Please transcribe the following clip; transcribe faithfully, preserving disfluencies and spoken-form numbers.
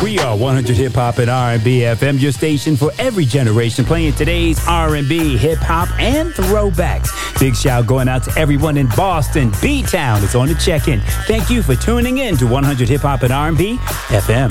We are one hundred Hip Hop and R and B F M, your station for every generation, playing today's R and B, hip hop, and throwbacks. Big shout going out to everyone in Boston. B-Town is on the check-in. Thank you for tuning in to one hundred Hip Hop and R and B F M.